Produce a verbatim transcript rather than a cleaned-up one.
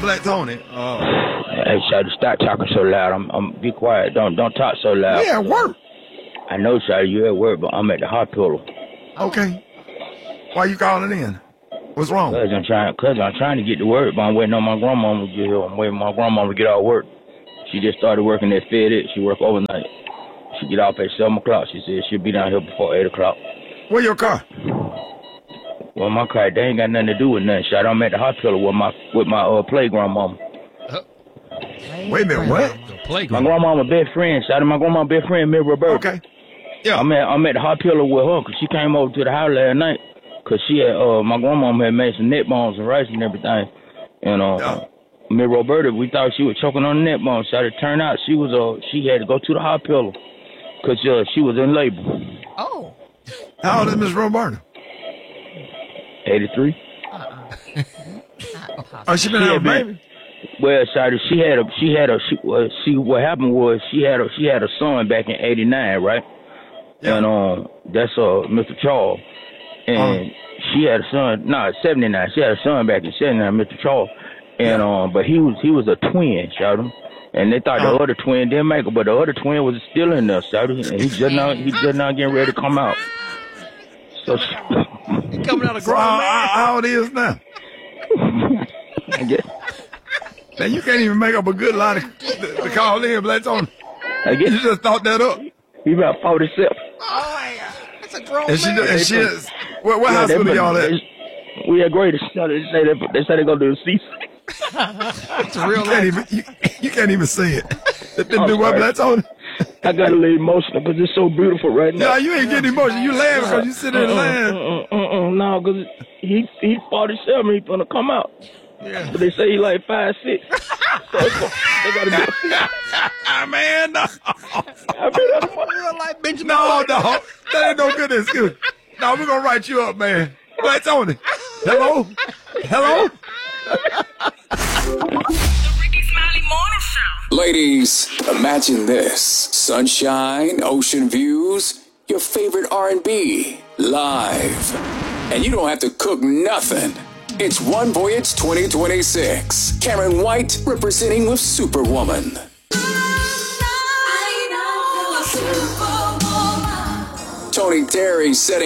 Black Tony. Uh, hey, Shawty, stop talking so loud. I'm, I'm be quiet. Don't, don't talk so loud. We at work. I know, Shawty, you at work, but I'm at the hospital. Okay. Why you calling in? What's wrong? Cause I'm trying, cause I'm trying to get to work, but I'm waiting on my grandmama to get here. I'm waiting on my grandmama to get out of work. She just started working at FedEx. She work overnight. She get off at seven o'clock. She said she'll be down here before eight o'clock. Where your car? Well, my car, they ain't got nothing to do with nothing, Shawty. I'm at the hospital with my with my uh, playground mama. Uh, Wait a minute, what? The playground. My grandmama best friend, Shawty. My grandma best friend, Miss Roberta. Okay. Yeah. I'm at I'm at the hospital with her because she came over to the house last night. Cause she had, uh, my grandmama had made some neck bones and rice and everything, and uh, yeah. Miss Roberta, we thought she was choking on the neck bones. So it turned out she was uh, she had to go to the hospital, cause uh, she was in labor. Oh. How old is Miss Roberta? eighty-three. Uh-uh. Oh, she been She having a had baby? Well, Shawty, she had a she had a she, uh, she what happened was she had a she had a son back in eighty-nine, right? Yeah. And um, that's uh Mister Charles. And Uh-huh. she had a son, no, nah, seventy-nine. She had a son back in seventy-nine, Mister Charles. And Yeah. um, but he was he was a twin, shouted. And they thought Uh-huh. the other twin didn't make it, but the other twin was still in there, shouted. And he just now he just now getting ready to come out. So she, Coming out of So grown how, man. how, how old is now? I guess Now, you can't even make up a good line to, to call in, Black Tony. I You guess just thought that up. he about forty-seven. Oh, my God. That's a grown And she, man. and she is, what, what Yeah, hospital they- y'all at? they- We at greatest. They say they, they say they go to the C. It's a You real can't life. even, you, you can't even say it. That didn't I'm do what, sorry. Black Tony? I got a little emotional because it's so beautiful right now. No, you ain't getting emotional. You laughing because you sitting there Uh-uh, laughing. uh-uh, uh-uh, no, because he he forty-seven. He's gonna come out. Yeah. But they say he like five six. So it's gonna- they gotta do. Ah, man, no. I mean, that's what- Real life Benjamin. No, no. That ain't no good excuse. No, we're going to write you up, man. Black Tony. Hello? Hello? The Ricky Smiley Morning Show. Ladies, imagine this. Sunshine, ocean views, your favorite R and B, live. And you don't have to cook nothing. It's One Voyage twenty twenty-six. Karen White representing with Superwoman. Tony Terry setting